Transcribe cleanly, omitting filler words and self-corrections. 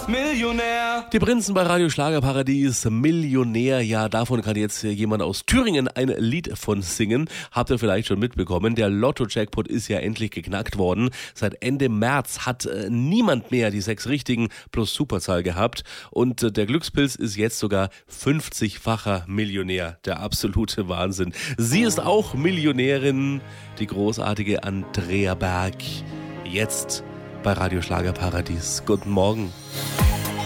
Millionär. Die Prinzen bei Radio Schlagerparadies, Millionär. Ja, davon kann jetzt jemand aus Thüringen ein Lied von singen. Habt ihr vielleicht schon mitbekommen. Der Lotto-Jackpot ist ja endlich geknackt worden. Seit Ende März hat niemand mehr die 6 Richtigen plus Superzahl gehabt. Und der Glückspilz ist jetzt sogar 50-facher Millionär. Der absolute Wahnsinn. Sie ist auch Millionärin, die großartige Andrea Berg. Jetzt bei Radio Schlagerparadies. Guten Morgen.